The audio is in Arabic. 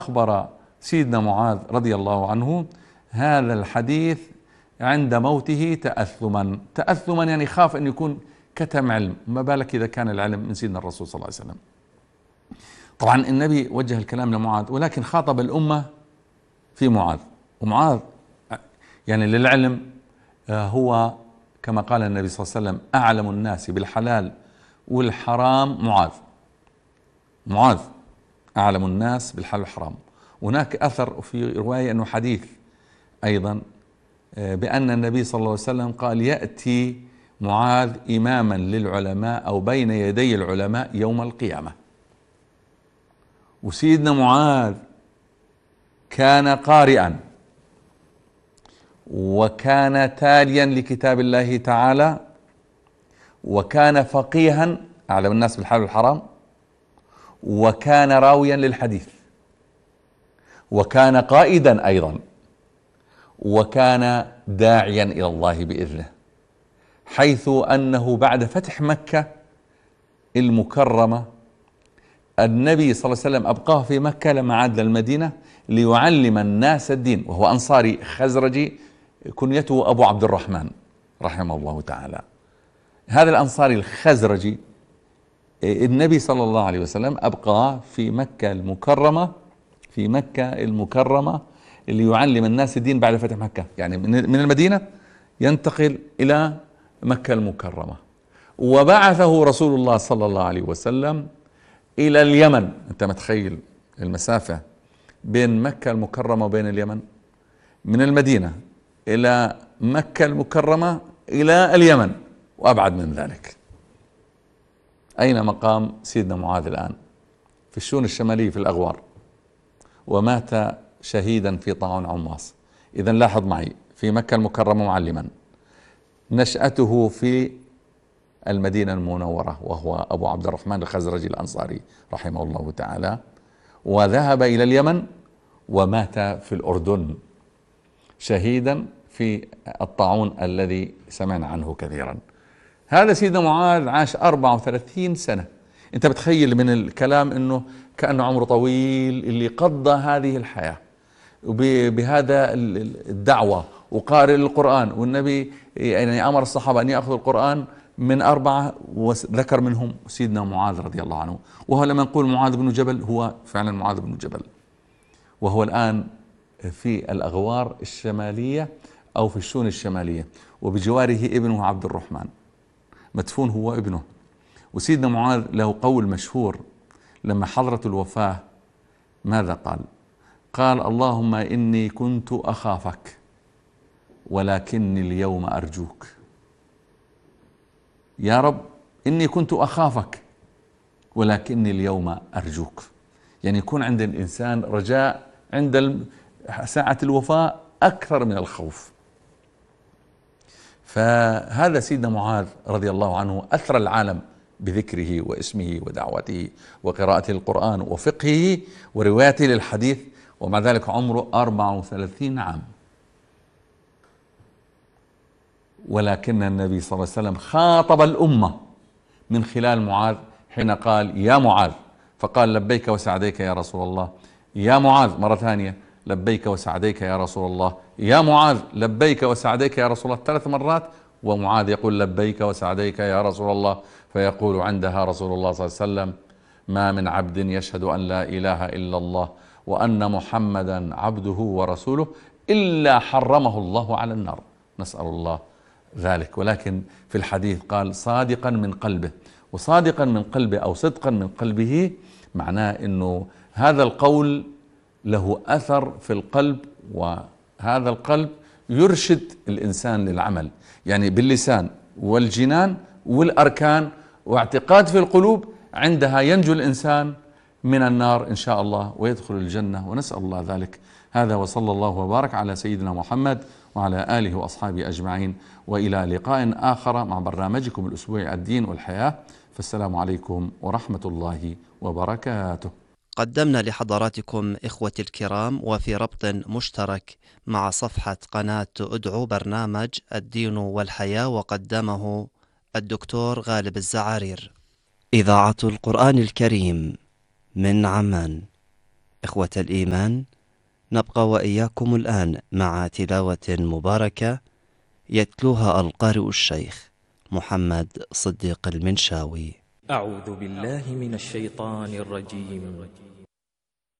أخبر سيدنا معاذ رضي الله عنه هذا الحديث عند موته تأثما يعني خاف أن يكون كتم علم، ما بالك إذا كان العلم من سيدنا الرسول صلى الله عليه وسلم. طبعا النبي وجه الكلام لمعاذ، ولكن خاطب الأمة في معاذ. ومعاذ يعني للعلم هو كما قال النبي صلى الله عليه وسلم أعلم الناس بالحلال والحرام معاذ أعلم الناس بالحلال والحرام. هناك أثر في رواية أنه حديث أيضا بأن النبي صلى الله عليه وسلم قال يأتي معاذ إماما للعلماء أو بين يدي العلماء يوم القيامة. وسيدنا معاذ كان قارئا وكان تاليا لكتاب الله تعالى وكان فقيها أعلم الناس بالحلال والحرام وكان راويا للحديث وكان قائدا أيضا وكان داعيا إلى الله بإذنه، حيث أنه بعد فتح مكة المكرمة النبي صلى الله عليه وسلم أبقاه في مكة لما عاد للمدينة ليعلم الناس الدين، وهو أنصاري خزرجي كنيته أبو عبد الرحمن رحمه الله تعالى. هذا الأنصاري الخزرجي النبي صلى الله عليه وسلم أبقاه في مكة المكرمة ليعلم الناس الدين بعد فتح مكة، يعني من المدينة ينتقل إلى مكة المكرمة. وبعثه رسول الله صلى الله عليه وسلم إلى اليمن. أنت متخيل المسافة بين مكة المكرمة وبين اليمن؟ من المدينة إلى مكة المكرمة إلى اليمن وأبعد من ذلك. أين مقام سيدنا معاذ الآن؟ في الشؤون الشمالية في الأغوار، ومات شهيدا في طاعون عمواس. إذن لاحظ معي، في مكة المكرمة معلما، نشأته في المدينة المنورة وهو أبو عبد الرحمن الخزرجي الأنصاري رحمه الله تعالى، وذهب إلى اليمن ومات في الأردن شهيدا في الطاعون الذي سمعنا عنه كثيرا. هذا سيدنا معاذ عاش 34 سنة. انت بتخيل من الكلام انه كأنه عمره طويل اللي قضى هذه الحياة بهذا الدعوة وقارئ القرآن، والنبي يعني أمر الصحابة أن يأخذوا القرآن من 4 وذكر منهم سيدنا معاذ رضي الله عنه. وهو لما نقول معاذ بن جبل هو فعلا معاذ بن جبل، وهو الآن في الأغوار الشمالية أو في الشؤون الشمالية، وبجواره ابنه عبد الرحمن مدفون هو ابنه. وسيدنا معاذ له قول مشهور لما حضرت الوفاة ماذا قال؟ قال اللهم إني كنت أخافك ولكني اليوم أرجوك. يا رب إني كنت أخافك ولكني اليوم أرجوك. يعني يكون عند الإنسان رجاء عند ساعة الوفاة أكثر من الخوف. فهذا سيدنا معاذ رضي الله عنه أثرى العالم بذكره واسمه ودعوته وقراءة القرآن وفقهه وروايته للحديث، ومع ذلك عمره 34 عام. ولكن النبي صلى الله عليه وسلم خاطب الأمة من خلال معاذ حين قال يا معاذ، فقال لبيك وسعديك يا رسول الله. يا معاذ مرة ثانية لبيك وسعديك يا رسول الله. يا معاذ لبيك وسعديك يا رسول الله 3 مرات، ومعاذ يقول لبيك وسعديك يا رسول الله، فيقول عندها رسول الله صلى الله عليه وسلم ما من عبد يشهد أن لا إله إلا الله وأن محمدا عبده ورسوله إلا حرمه الله على النار، نسأل الله ذلك. ولكن في الحديث قال صادقا من قلبه، وصادقا من قلبه أو صدقا من قلبه معناه أنه هذا القول له أثر في القلب، وهذا القلب يرشد الإنسان للعمل، يعني باللسان والجنان والأركان واعتقاد في القلوب، عندها ينجو الإنسان من النار إن شاء الله ويدخل الجنة، ونسأل الله ذلك. هذا وصلى الله وبارك على سيدنا محمد وعلى آله وأصحابه أجمعين، وإلى لقاء آخر مع برنامجكم الأسبوعي الدين والحياة، فالسلام عليكم ورحمة الله وبركاته. قدمنا لحضراتكم إخوتي الكرام وفي ربط مشترك مع صفحة قناة أدعو برنامج الدين والحياة، وقدمه الدكتور غالب الزعارير. إذاعة القرآن الكريم من عمان. إخوة الإيمان، نبقى وإياكم الآن مع تلاوة مباركة يتلوها القارئ الشيخ محمد صديق المنشاوي. أعوذ بالله من الشيطان الرجيم.